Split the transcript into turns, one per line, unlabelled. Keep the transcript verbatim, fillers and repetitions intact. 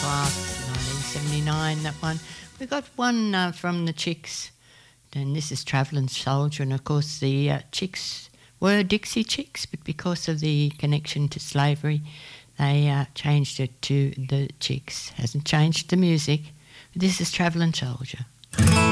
Class, nineteen seventy-nine, that one. We got one uh, from the Chicks, and this is Travelling Soldier, and of course the uh, Chicks were Dixie Chicks, but because of the connection to slavery, they uh, changed it to the Chicks. Hasn't changed the music. This is Travelling Soldier.